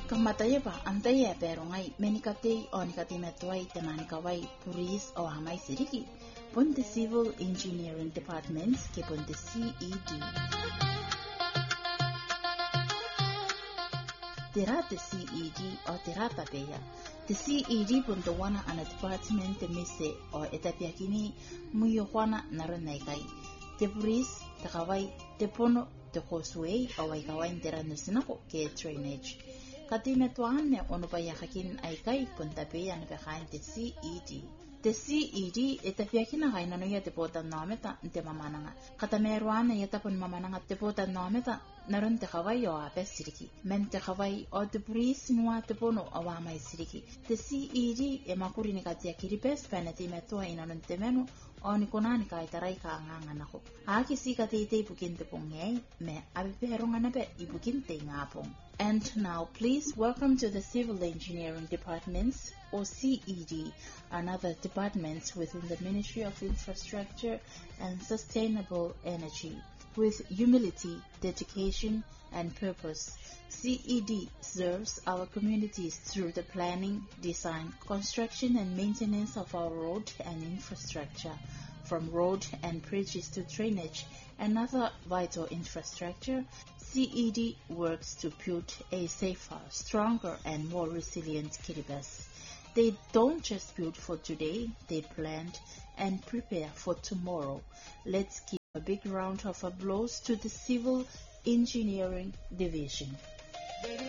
Kamatayaba antaya perongai menikate onikati metuai temanikawai puris o hamai siriki pun the Civil Engineering Department ke pun the CED. Tira the CED o tira tapeya. The CED pun the wana ana department te mise o etapiakini muyo wana naranaikai. Te puris te kawai te pono te causeway o waikawai tira nusinako ke drainage. Katime tuane ono payahakin aikai puntapeya na behind the CED. The CED etapiakina gaina no ya te pota nameta te mamananga. Katameruana ya tapon mamananga te pota nameta naron te kawai o ape siriki. Men te kawai o te puris nua te pono o wamai siriki. The CED e makuri ni katia kiripes penati metua inanon te menu o ni konani ka itarai ka nganga nako. Aki si katite ipukin te pongei me abiperunga nabe ipukin te ngapong. And now please welcome to the Civil Engineering Departments or CED and other departments within the Ministry of Infrastructure and Sustainable Energy. With humility, dedication and purpose, CED serves our communities through the planning, design, construction and maintenance of our road and infrastructure, from road and bridges to drainage and other vital infrastructure. CED works to build a safer, stronger and more resilient Kiribati. They don't just build for today, they plan and prepare for tomorrow. Let's give a big round of applause to the Civil Engineering Division.